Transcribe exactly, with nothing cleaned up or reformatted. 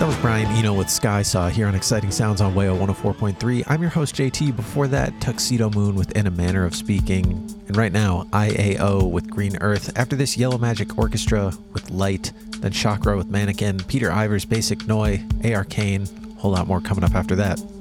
That was Brian Eno with Sky Saw here on Exciting Sounds on W A O one oh four point three. I'm your host, J T. Before that, Tuxedo Moon with In a Manner of Speaking. And right now, I A O with Green Earth. After this, Yellow Magic Orchestra with Light. Then Chakra with Mannequin. Peter Ivers, Basic Noi. A. Arcane. Whole lot more coming up after that.